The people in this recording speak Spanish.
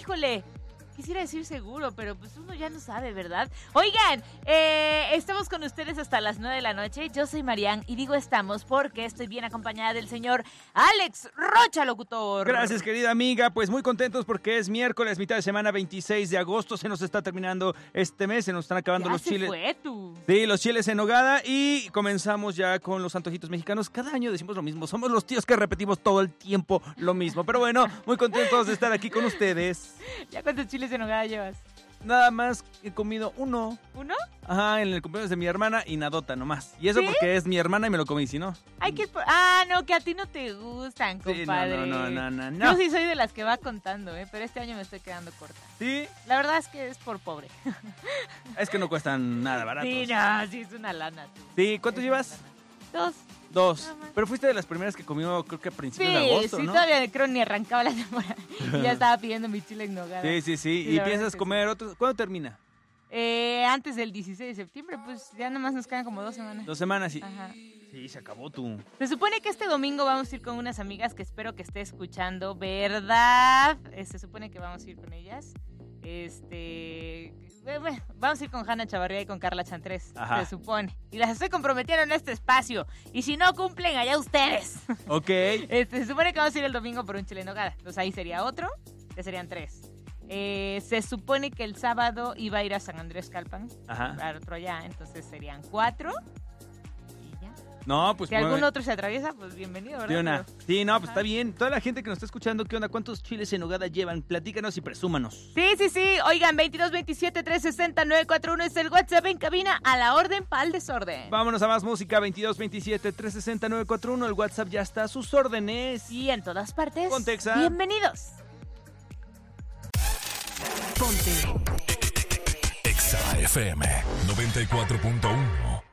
híjole, quisiera decir seguro, pero pues uno ya no sabe, ¿verdad? Oigan, estamos con ustedes hasta las 9 de la noche. Yo soy Marian y digo estamos porque estoy bien acompañada del señor Alex Rocha, locutor. Gracias, querida amiga. Pues muy contentos porque es miércoles, mitad de semana, 26 de agosto. Se nos está terminando este mes, se nos están acabando los chiles. Fue tú. Sí, los chiles en nogada y comenzamos ya con los antojitos mexicanos. Cada año decimos lo mismo. Somos los tíos que repetimos todo el tiempo lo mismo. Pero bueno, muy contentos de estar aquí con ustedes. ¿Ya cuántos chiles en nogada llevas? Nada más he comido uno. ¿Uno? Ajá, en el cumpleaños de mi hermana y nadota nomás. Y eso ¿Sí? Porque es mi hermana y me lo comí, si no. Hay que... no, que a ti no te gustan, compadre. Sí, no. Yo sí soy de las que va contando, pero este año me estoy quedando corta. ¿Sí? La verdad es que es por pobre. Es que no cuestan nada baratos. Sí, no, sí es una lana. Tú. Sí, ¿cuántos llevas? 2. Pero fuiste de las primeras que comió, creo que a principios de agosto, sí, ¿no? todavía creo ni arrancaba la temporada. Y ya estaba pidiendo mi chile en nogada. Sí. ¿Y piensas comer otro? ¿Cuándo termina? Antes del 16 de septiembre, pues ya nomás nos quedan como 2 semanas. 2 semanas, sí. Ajá. Sí, se acabó tú. Se supone que este domingo vamos a ir con unas amigas que espero que esté escuchando, ¿verdad? Se supone que vamos a ir con ellas. Vamos a ir con Hanna Chavarría y con Carla Chantrés, se supone. Y las estoy comprometiendo en este espacio. Y si no cumplen, allá ustedes. Ok. Se supone que vamos a ir el domingo por un chile en nogada. Entonces ahí sería otro, ya serían 3. Se supone que el sábado iba a ir a San Andrés Calpan. Ajá. Al otro allá, entonces serían 4. Y ya. No, pues... Si algún otro se atraviesa, pues bienvenido, ¿verdad? Sí, no, pues está bien. Toda la gente que nos está escuchando, ¿qué onda? ¿Cuántos chiles en nogada llevan? Platícanos y presúmanos. Sí. Oigan, 2227-360-941 es el WhatsApp en cabina, a la orden pa'l desorden. Vámonos a más música, 2227-360-941. El WhatsApp ya está a sus órdenes. Y en todas partes. Pontexa. Bienvenidos. Ponte Exa FM 94.1.